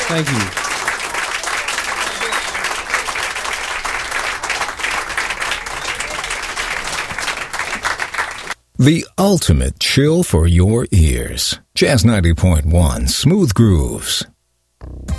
Thank you. The ultimate chill for your ears. Jazz 90.1 Smooth Grooves.